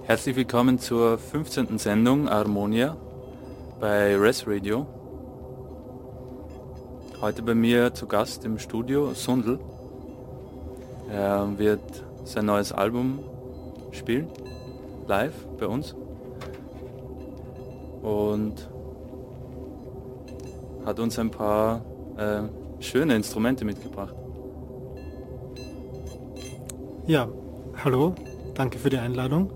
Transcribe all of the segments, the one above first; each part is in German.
Herzlich willkommen zur 15. Sendung Harmonia bei Res Radio. Heute bei mir zu Gast im Studio Sundl. Er wird sein neues Album spielen, live bei uns. Und hat uns ein paar schöne Instrumente mitgebracht. Ja, hallo, danke für die Einladung.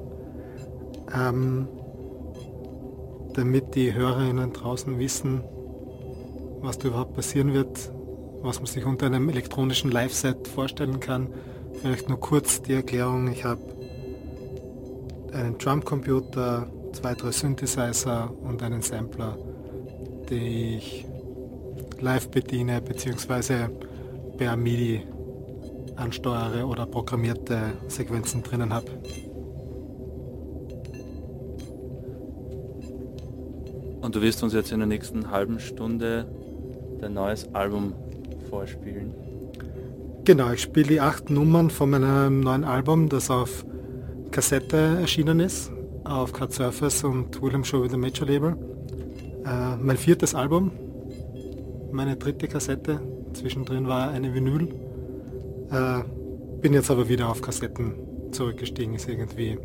Damit die HörerInnen draußen wissen, was da überhaupt passieren wird, was man sich unter einem elektronischen Live-Set vorstellen kann, vielleicht nur kurz die Erklärung. Ich habe einen Drumcomputer, 2, 3 Synthesizer und einen Sampler, den ich live bediene bzw. per MIDI ansteuere oder programmierte Sequenzen drinnen habe. Und du wirst uns jetzt in der nächsten halben Stunde dein neues Album vorspielen. Genau, ich spiele die 8 Nummern von meinem neuen Album, das auf Kassette erschienen ist, auf Cut Surface und William Show with the Major Label. Mein 4. Album, meine 3. Kassette, zwischendrin war eine Vinyl. Bin jetzt aber wieder auf Kassetten zurückgestiegen, ist irgendwie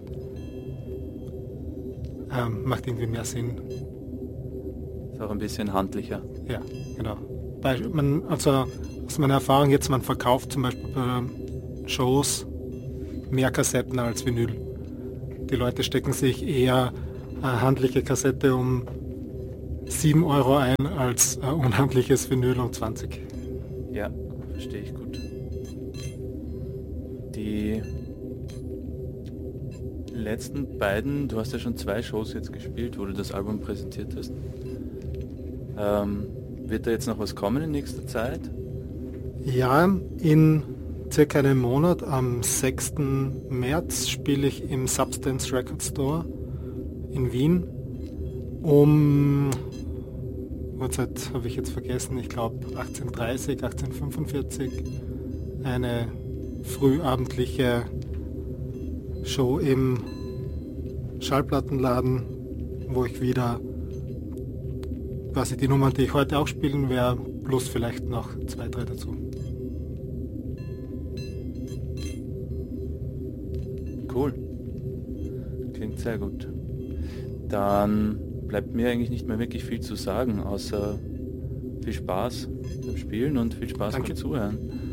macht irgendwie mehr Sinn. Ist auch ein bisschen handlicher. Ja, genau. Also aus meiner Erfahrung jetzt, man verkauft zum Beispiel bei Shows mehr Kassetten als Vinyl. Die Leute stecken sich eher eine handliche Kassette um 7 Euro ein als ein unhandliches Vinyl um 20. Ja, verstehe ich gut. Die letzten beiden, du hast ja schon 2 Shows jetzt gespielt, wo du das Album präsentiert hast. Wird da jetzt noch was kommen in nächster Zeit? Ja, in circa einem Monat, am 6. März, spiele ich im Substance Record Store in Wien Uhrzeit habe ich jetzt vergessen, ich glaube 18:30, 18:45, eine frühabendliche Show im Schallplattenladen, wo ich wieder quasi die Nummern, die ich heute auch spielen werde, plus vielleicht noch 2, 3 dazu. Cool. Klingt sehr gut. Dann bleibt mir eigentlich nicht mehr wirklich viel zu sagen, außer viel Spaß beim Spielen und viel Spaß beim Zuhören.